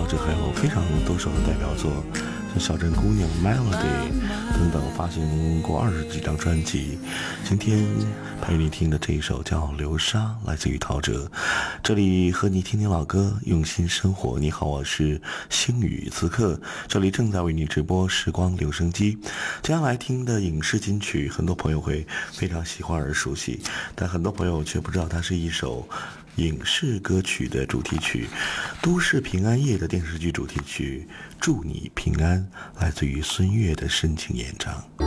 陶喆还有非常多首的代表作，像小镇姑娘 Melody 等等，发行过20几张专辑。今天陪你听的这一首叫流沙，来自于陶喆。这里和你听听老歌，用心生活。你好，我是星宇，此刻这里正在为你直播时光留声机。接下来听的影视金曲，很多朋友会非常喜欢而熟悉，但很多朋友却不知道它是一首影视歌曲的主题曲，都市平安夜的电视剧主题曲《祝你平安》，来自于孙悦的深情演唱。